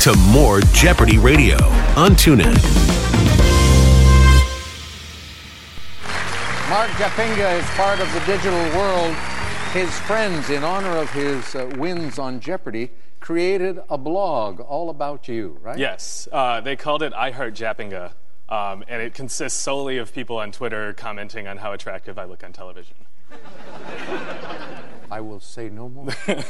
to more Jeopardy Radio on TuneIn. Mark Japinga is part of the digital world. His friends, in honor of his wins on Jeopardy, created a blog all about you, right? Yes. They called it I Heart Japinga, and it consists solely of people on Twitter commenting on how attractive I look on television. I will say no more.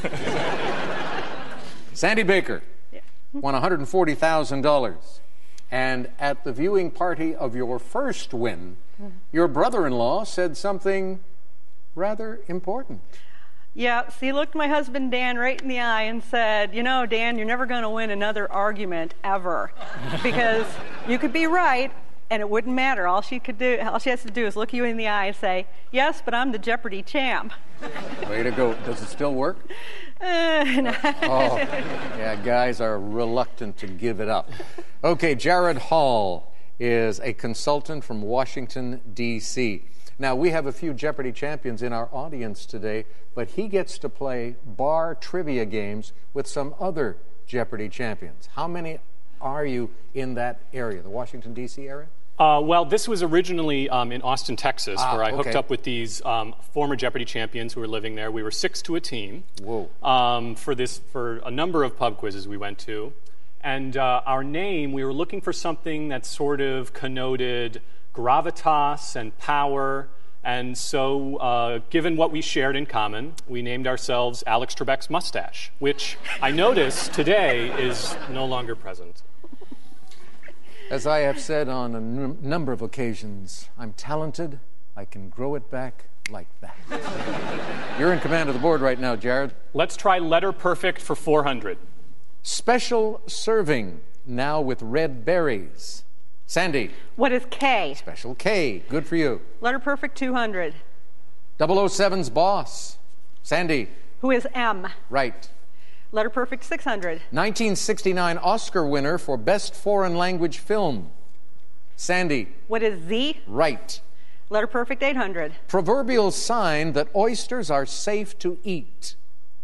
Sandy Baker won $140,000. And at the viewing party of your first win, your brother-in-law said something rather important. Yeah, so he looked my husband Dan right in the eye and said, you know, Dan, you're never going to win another argument ever. Because you could be right, and it wouldn't matter. All she has to do is look you in the eye and say, yes, but I'm the Jeopardy champ. Way to go. Does it still work? No. Oh, yeah, guys are reluctant to give it up. Okay, Jared Hall is a consultant from Washington, D.C. Now, we have a few Jeopardy champions in our audience today, but he gets to play bar trivia games with some other Jeopardy champions. How many are you in that area, the Washington, D.C. area? Well, this was originally in Austin, Texas, where I hooked okay. up with these former Jeopardy champions who were living there. We were 6 to a team. Whoa. For a number of pub quizzes we went to. And our name, we were looking for something that sort of connoted gravitas and power. And so, given what we shared in common, we named ourselves Alex Trebek's Mustache, which I notice today is no longer present. As I have said on a number of occasions, I'm talented. I can grow it back like that. You're in command of the board right now, Jared. Let's try letter perfect for 400. Special serving, now with red berries. Sandy. What is K? Special K. Good for you. Letter perfect 200. 007's boss. Sandy. Who is M? Right. Letter perfect 600. 1969 Oscar winner for Best Foreign Language Film. Sandy. What is Z? Right. Letter perfect 800. Proverbial sign that oysters are safe to eat.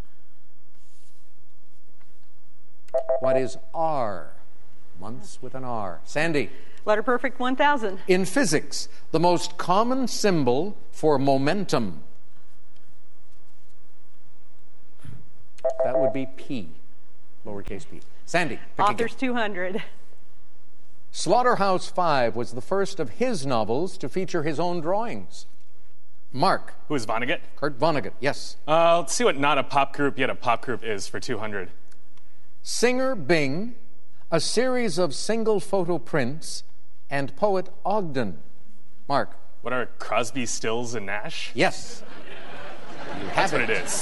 What is R? Months with an R. Sandy. Letter perfect 1000. In physics, the most common symbol for momentum. That would be P, lowercase p. Sandy. Authors 200. Slaughterhouse-Five was the first of his novels to feature his own drawings. Mark. Who is Vonnegut? Kurt Vonnegut, yes. Let's see what not a pop group yet a pop group is for 200. Singer Bing, a series of single photo prints, and poet Ogden. Mark. What are Crosby, Stills, and Nash? Yes. That's what it is.